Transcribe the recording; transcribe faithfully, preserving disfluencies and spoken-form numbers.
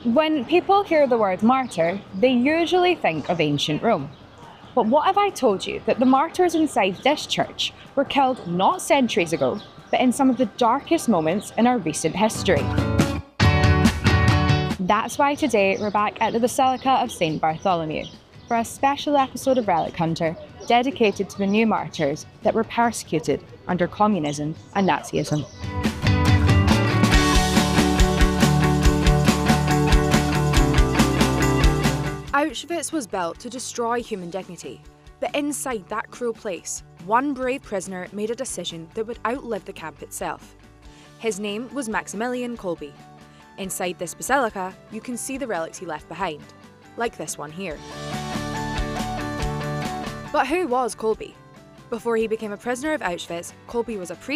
When people hear the word martyr, they usually think of ancient Rome. But what if I told you that the martyrs inside this church were killed not centuries ago, but in some of the darkest moments in our recent history? That's why today we're back at the Basilica of Saint Bartholomew for a special episode of Relic Hunter dedicated to the new martyrs that were persecuted under communism and Nazism. Auschwitz was built to destroy human dignity, but inside that cruel place, one brave prisoner made a decision that would outlive the camp itself. His name was Maximilian Kolbe. Inside this basilica, you can see the relics he left behind, like this one here. But who was Kolbe? Before he became a prisoner of Auschwitz, Kolbe was a priest